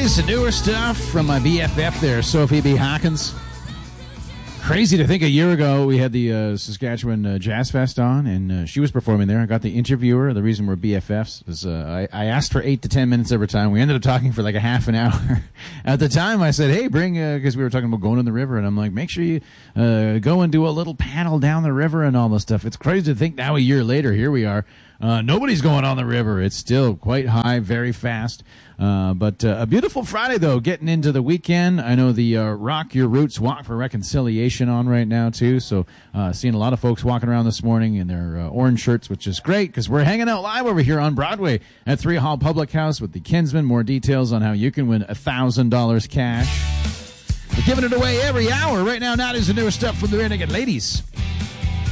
latest and newer stuff from my BFF there, Sophie B. Hawkins. Crazy to think a year ago we had the Saskatchewan Jazz Fest on, and she was performing there. I got the interviewer. The reason we're BFFs is I asked for 8 to 10 minutes every time. We ended up talking for like a half an hour. At the time, I said, hey, bring, because we were talking about going in the river, and I'm like, make sure you go and do a little paddle down the river and all this stuff. It's crazy to think now a year later, here we are. Nobody's going on the river. It's still quite high, very fast. But a beautiful Friday, though, getting into the weekend. I know the Rock Your Roots Walk for Reconciliation on right now, too. So seeing a lot of folks walking around this morning in their orange shirts, which is great because we're hanging out live over here on Broadway at 3 Hall Public House with the Kinsmen. More details on how you can win $1,000 cash. We're giving it away every hour. Right now, that is the newest stuff from the Renegade Ladies.